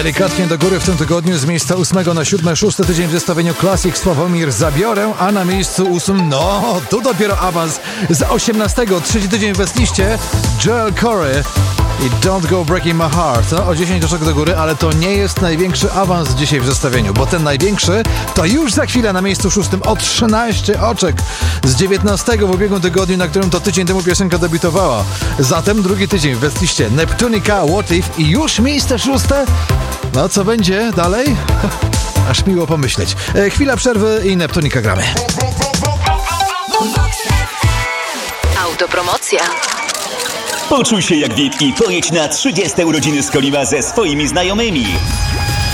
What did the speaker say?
Delikatnie do góry w tym tygodniu z miejsca 8 na 7, 6 tydzień w zestawieniu Classic Sławomir Zabiorę, a na miejscu 8, no tu dopiero awans z 18, trzeci tydzień w Westliście, Joel Corey i Don't Go Breaking My Heart. No, o 10 troszeczkę do góry, ale to nie jest największy awans dzisiaj w zestawieniu, bo ten największy to już za chwilę na miejscu 6 o 13 oczek z 19 w ubiegłym tygodniu, na którym to tydzień temu piosenka debiutowała. Zatem drugi tydzień w Westliście Neptunica, What If i już miejsce 6. No co będzie dalej? Aż miło pomyśleć. Chwila przerwy i Neptunica gramy. Autopromocja. Poczuj się jak VIP i pojedź na 30 urodziny z Kolima ze swoimi znajomymi.